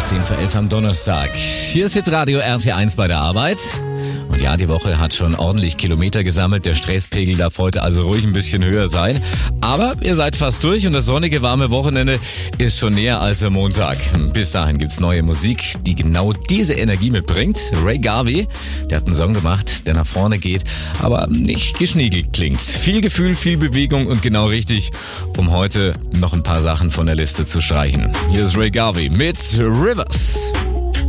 10 vor 11 am Donnerstag. Hier ist Hitradio RT1 bei der Arbeit. Und ja, die Woche hat schon ordentlich Kilometer gesammelt. Der Stresspegel darf heute also ruhig ein bisschen höher sein. Aber ihr seid fast durch und das sonnige, warme Wochenende ist schon näher als am Montag. Bis dahin gibt's neue Musik, die genau diese Energie mitbringt. Ray Garvey, der hat einen Song gemacht, der nach vorne geht, aber nicht geschniegelt klingt. Viel Gefühl, viel Bewegung und genau richtig, um heute noch ein paar Sachen von der Liste zu streichen. Hier ist Ray Garvey mit Rivers.